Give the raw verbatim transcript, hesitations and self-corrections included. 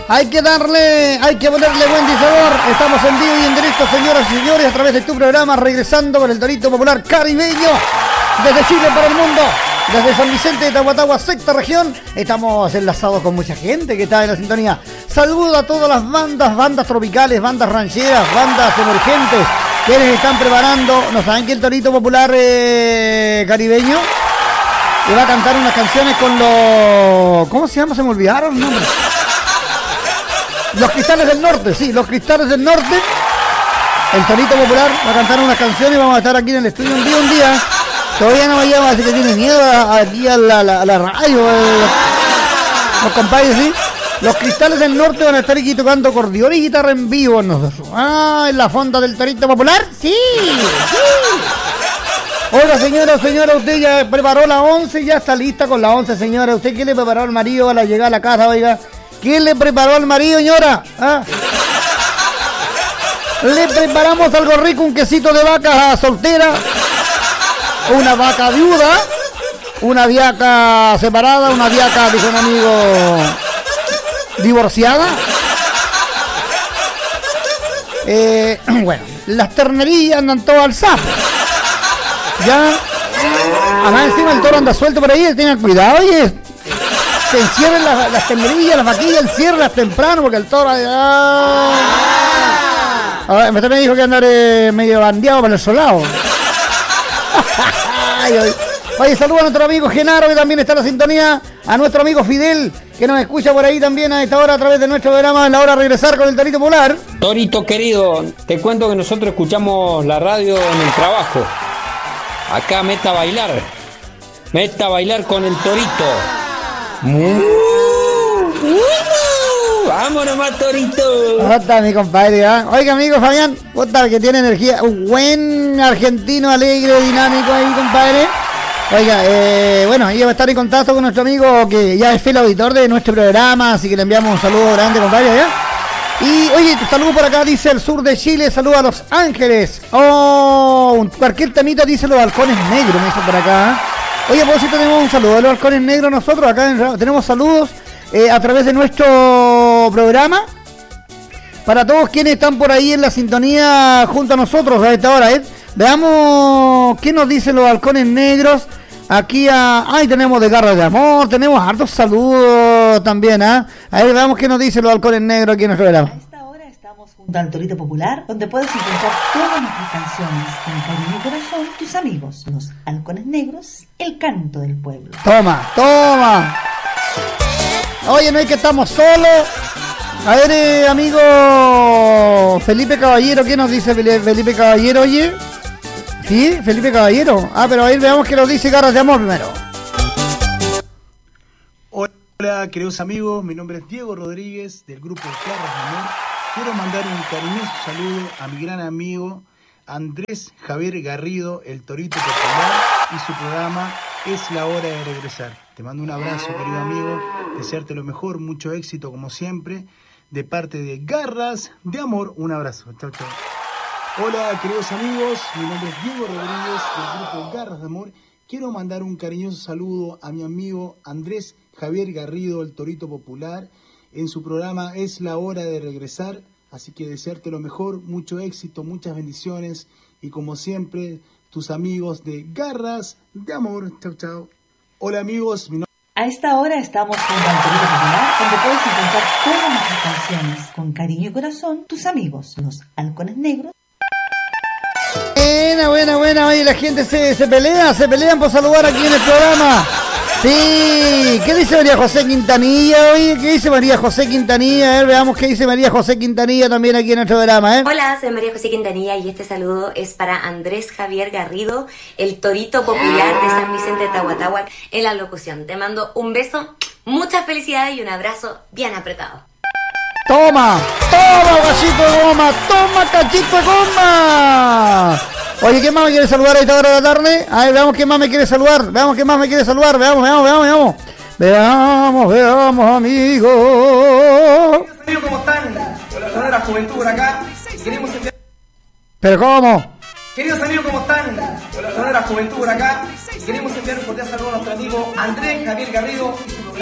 Hay que darle, hay que ponerle buen sabor. Estamos en vivo y en directo, señoras y señores, a través de tu programa, regresando con el Torito Popular Caribeño, desde Chile para el mundo, desde San Vicente de Tahuatahua, sexta región. Estamos enlazados con mucha gente que está en la sintonía. Saludo a todas las bandas, bandas tropicales, bandas rancheras, bandas emergentes, quienes están preparando. ¿No saben que el Torito Popular eh, Caribeño le va a cantar unas canciones con los... ¿Cómo se llama? Se me olvidaron el nombre. Los Cristales del Norte, sí, los Cristales del Norte. El Torito Popular va a cantar unas canciones y vamos a estar aquí en el estudio un día, un día. Todavía no me llama, así que tiene miedo aquí a la, la, a la radio. El, los compadres, sí. Los Cristales del Norte van a estar aquí tocando acordeón y guitarra en vivo. Ah, en la fonda del Torito Popular, sí, sí. Oiga, señora, señora, usted ya preparó la once, ya está lista con la once, señora. ¿Usted qué le preparó al marido a la llegada a la casa, oiga? ¿Qué le preparó al marido, señora? ¿Ah? Le preparamos algo rico, un quesito de vaca soltera, una vaca viuda, una viaca separada, una viaca, dijo un amigo, divorciada. Eh, bueno, las ternerías andan todas al sapo. Ya, además encima el toro anda suelto por ahí, tengan cuidado, oye. Se encierren las, las ternerías, las vaquillas, enciérrenlas temprano porque el toro... Ah, ah, me también dijo que andar eh, medio bandeado para el solado. Oye, saludos a nuestro amigo Genaro, que también está en la sintonía, a nuestro amigo Fidel, que nos escucha por ahí también a esta hora a través de nuestro programa, en la hora de regresar con el Torito Popular. Torito querido, te cuento que nosotros escuchamos la radio en el trabajo. Acá meta a bailar, meta a bailar con el Torito. Uh, uh, uh, ¡Vamos nomás, Torito! ¿Cómo está mi compadre? ¿eh? Oiga, amigo Fabián, puta, que tiene energía. Un buen argentino, alegre, dinámico ahí, compadre. Oiga, eh, bueno, iba a estar en contacto con nuestro amigo que ya es fiel auditor de nuestro programa, así que le enviamos un saludo grande, compadre, ¿ya? Y, oye, saludo por acá, dice el sur de Chile, saludo a Los Ángeles. Oh, cualquier temita dice los halcones negros, me dice por acá, ¿eh? Oye, por si tenemos un saludo de los halcones negros nosotros, acá en, tenemos saludos eh, a través de nuestro programa para todos quienes están por ahí en la sintonía junto a nosotros a esta hora, ¿eh? Veamos qué nos dicen los halcones negros. Aquí a... Ay, tenemos de Garras de Amor, tenemos hartos saludos también, ¿ah? ¿eh? A ver, veamos qué nos dicen los halcones negros aquí en nuestro programa. Junto al Torito Popular, donde puedes encontrar todas nuestras canciones con cariño y corazón, tus amigos, los halcones negros, el canto del pueblo. Toma, toma. Oye, no es que estamos solos. A ver, eh, amigo Felipe Caballero, ¿qué nos dice Felipe Caballero, oye? ¿Sí? Felipe Caballero. Ah, pero ahí veamos qué nos dice Garras de Amor primero. Hola, queridos amigos, mi nombre es Diego Rodríguez, del grupo Garras de Amor. Quiero mandar un cariñoso saludo a mi gran amigo Andrés Javier Garrido, el Torito Popular, y su programa Es la Hora de Regresar. Te mando un abrazo, querido amigo, desearte lo mejor, mucho éxito como siempre, de parte de Garras de Amor. Un abrazo, chao, chao. Hola, queridos amigos, mi nombre es Diego Rodríguez, del grupo Garras de Amor. Quiero mandar un cariñoso saludo a mi amigo Andrés Javier Garrido, el Torito Popular, en su programa Es la Hora de Regresar, así que desearte lo mejor, mucho éxito, muchas bendiciones y como siempre, tus amigos de Garras de Amor. Chau, chau. Hola amigos, mi nombre... A esta hora estamos junto al Torito Popular, donde puedes encontrar todas nuestras canciones con cariño y corazón, tus amigos, los halcones negros. Buena, buena, buena, oye, la gente se, se pelea, se pelean por saludar aquí en el programa. Sí, ¿qué dice María José Quintanilla? Oye, ¿qué dice María José Quintanilla? A ver, veamos qué dice María José Quintanilla también aquí en nuestro programa, ¿eh? Hola, soy María José Quintanilla y este saludo es para Andrés Javier Garrido, el Torito Popular de San Vicente de Tahuatahua, en la locución. Te mando un beso, muchas felicidades y un abrazo bien apretado. ¡Toma! ¡Toma, cachito de goma! ¡Toma, cachito de goma! Oye, ¿quién más me quiere saludar a esta hora de la tarde? A ver, veamos quién más me quiere saludar. Veamos quién más me quiere saludar. Veamos, veamos, veamos, veamos. Veamos, veamos, amigos. Amigos, ¿cómo están? Hola, de la juventud por acá. Queremos enviar... ¿Pero cómo? Queridos amigos, ¿cómo están? Hola, de la juventud por acá. Queremos enviar un cordial saludo a nuestro amigo Andrés Javier Garrido y su